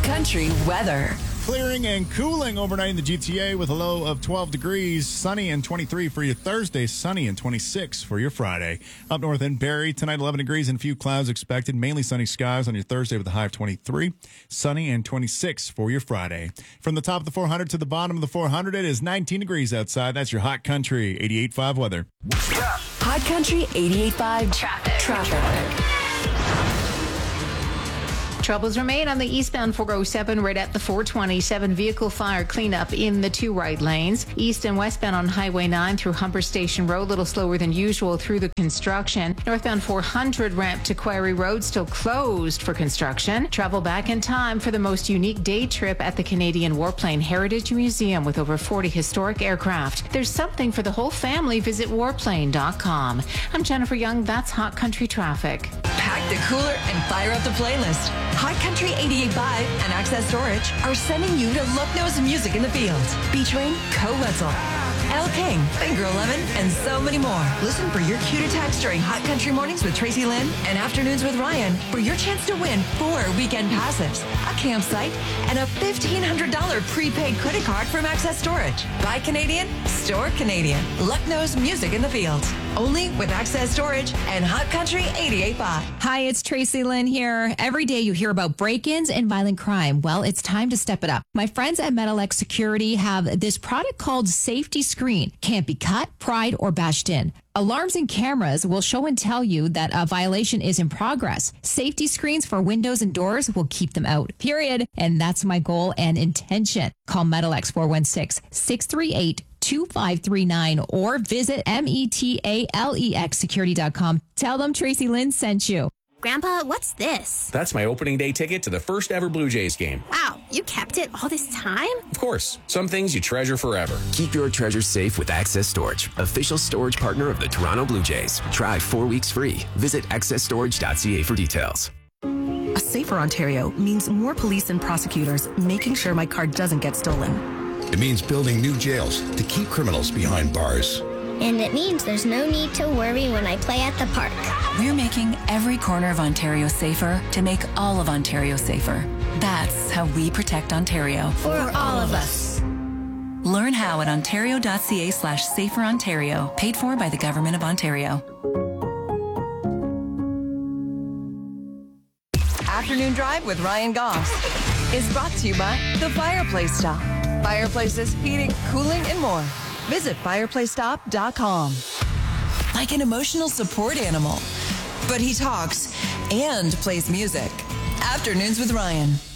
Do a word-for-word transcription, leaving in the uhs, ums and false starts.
Country weather. Clearing and cooling overnight in the G T A with a low of twelve degrees. Sunny and twenty-three for your Thursday. Sunny and twenty-six for your Friday. Up north in Barrie, tonight eleven degrees and few clouds expected. Mainly sunny skies on your Thursday with a high of twenty-three. Sunny and twenty-six for your Friday. From the top of the four hundred to the bottom of the four hundred, it is nineteen degrees outside. That's your Hot Country eighty-eight point five weather. Hot Country eighty-eight point five traffic. Traffic. Troubles remain on the eastbound four oh seven right at the four twenty-seven. Vehicle fire cleanup in the two right lanes. East and westbound on Highway nine through Humber Station Road, a little slower than usual through the construction. Northbound four hundred ramp to Quarry Road still closed for construction. Travel back in time for the most unique day trip at the Canadian Warplane Heritage Museum with over forty historic aircraft. There's something for the whole family. Visit warplane dot com. I'm Jennifer Young. That's Hot Country Traffic. Pack the cooler and fire up the playlist. Hot Country eighty-eight point five and Access Storage are sending you to Lucknow's Music in the Fields, featuring Co Wetzel, Elle King, Finger eleven, and so many more. Listen for your cue to text during Hot Country Mornings with Tracy Lynn and Afternoons with Ryan for your chance to win four weekend passes, a campsite, and a fifteen hundred dollars prepaid credit card from Access Storage. Buy Canadian, store Canadian. Lucknow's Music in the Fields. Only with Access Storage and Hot Country eighty-eight point five. Hi, it's Tracy Lynn here. Every day you hear about break-ins and violent crime. Well, it's time to step it up. My friends at Metalex Security have this product called Safety Screen. Can't be cut, pried, or bashed in. Alarms and cameras will show and tell you that a violation is in progress. Safety screens for windows and doors will keep them out, period. And that's my goal and intention. Call Metalex four one six, six three eight, two five three nine or visit metalex security dot com. Tell them Tracy Lynn sent you. Grandpa, what's this? That's my opening day ticket to the first ever Blue Jays game. Wow, you kept it all this time? Of course. Some things you treasure forever. Keep your treasures safe with Access Storage, official storage partner of the Toronto Blue Jays. Try four weeks free. Visit access storage dot c a for details. A safer Ontario means more police and prosecutors making sure my car doesn't get stolen. It means building new jails to keep criminals behind bars. And it means there's no need to worry when I play at the park. We're making every corner of Ontario safer to make all of Ontario safer. That's how we protect Ontario. For all of us. Learn how at ontario dot c a slash safer Ontario, paid for by the Government of Ontario. Afternoon Drive with Ryan Goss is brought to you by The Fireplace Stop. Fireplaces, heating, cooling, and more. Visit fireplace stop dot com. Like an emotional support animal. But he talks and plays music. Afternoons with Ryan.